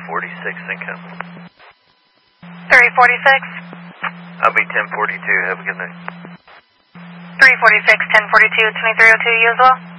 1046 income. 346? I'll be 1042. Have a good night. 346, 1042, 2302, you as well?